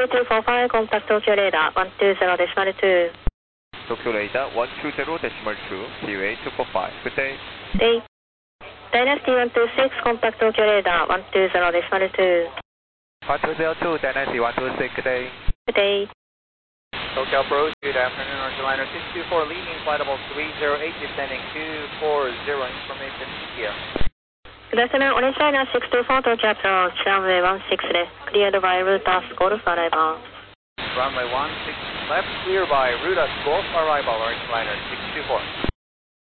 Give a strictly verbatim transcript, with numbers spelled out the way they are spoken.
three two four five, contact Tokyo radar one two zero decimal two. Tokyo radar one two zero decimal two, T V A two four five. Good day. Day. Dynasty one two six, contact Tokyo radar one two zero decimal two. one two zero two, Dynasty one two six, good day. Good day. Tokyo approach, good afternoon, Northliner six two four, leading flight level three zero eight, descending two four zero, information T M. Good afternoon, Orange Liner six two four, Tokyo approach, runway one six left, cleared by route as Golf arrival. Runway one six left, clear by route as Golf arrival, Orange Liner six two four.